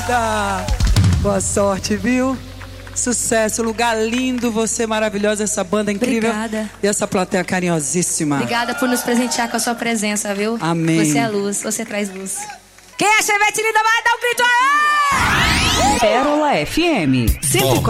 linda! Boa sorte, viu? Sucesso, lugar lindo, você maravilhosa, essa banda incrível. Obrigada. E essa plateia carinhosíssima. Obrigada por nos presentear com a sua presença, viu? Amém. Você é luz, você traz luz. Quem é Chevette linda, vai dar um grito aí! Pérola FM.